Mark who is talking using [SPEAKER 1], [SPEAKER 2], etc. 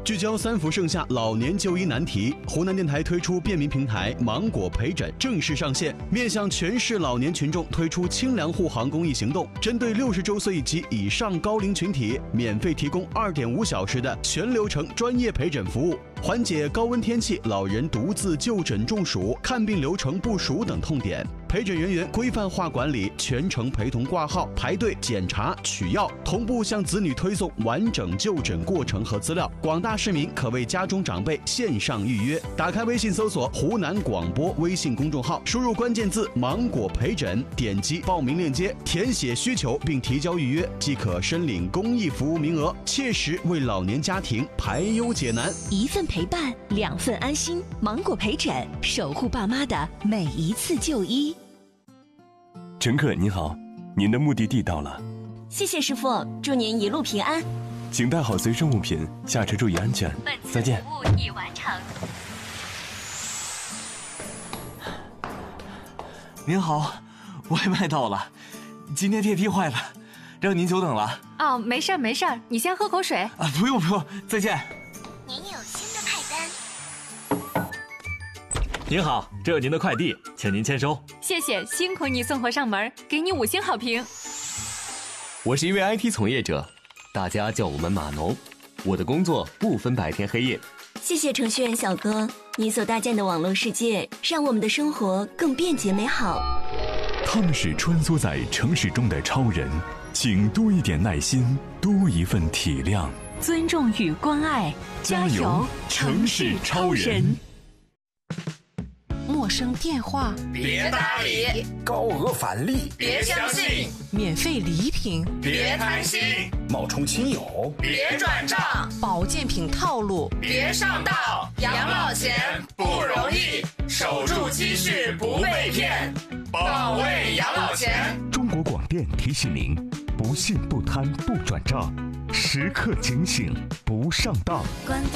[SPEAKER 1] 聚焦三伏盛夏老年就医难题，湖南电台推出便民平台芒果陪诊正式上线，面向全市老年群众推出清凉护航公益行动，针对60周岁及以上高龄群体，免费提供2.5小时的全流程专业陪诊服务，缓解高温天气老人独自就诊中暑、看病流程不熟等痛点。陪诊人员规范化管理，全程陪同挂号、排队检查、取药，同步向子女推送完整就诊过程和资料。广大市民可为家中长辈线上预约。打开微信搜索湖南广播微信公众号，输入关键字芒果陪诊，点击报名链接，填写需求并提交预约，即可申领公益服务名额，切实为老年家庭排忧解难。
[SPEAKER 2] 一份陪伴，2份安心。芒果陪诊，守护爸妈的每一次就医。
[SPEAKER 3] 乘客您好，您的目的地到了。
[SPEAKER 2] 谢谢师傅，祝您一路平安。
[SPEAKER 3] 请带好随身物品，下车注意安全。再见。
[SPEAKER 2] 服务已完成。
[SPEAKER 4] 您好，外卖到了，今天电梯坏了，让您久等了。
[SPEAKER 5] 哦，没事儿没事儿，你先喝口水。
[SPEAKER 4] 啊，不用，再见。
[SPEAKER 2] 您有新的派单。
[SPEAKER 6] 您好，这有您的快递，请您签收。
[SPEAKER 5] 谢谢，辛苦你送货上门，给你5星好评。
[SPEAKER 7] 我是一位 IT 从业者，大家叫我们码农。我的工作不分白天黑夜。
[SPEAKER 2] 谢谢程序员小哥，你所搭建的网络世界，让我们的生活更便捷美好。
[SPEAKER 8] 他们是穿梭在城市中的超人，请多一点耐心，多一份体谅，
[SPEAKER 5] 尊重与关爱，加油，城市超人。
[SPEAKER 9] 陌生电话
[SPEAKER 10] 别搭理，
[SPEAKER 11] 高额返利
[SPEAKER 10] 别相信，
[SPEAKER 9] 免费礼品
[SPEAKER 10] 别贪心，
[SPEAKER 11] 冒充亲友
[SPEAKER 10] 别转账，
[SPEAKER 9] 保健品套路
[SPEAKER 10] 别上当。养老钱不容易，守住积蓄不被骗，保卫养老钱。
[SPEAKER 8] 中国广电提醒您：不信不贪不转账，时刻警醒不上当。
[SPEAKER 2] 关掉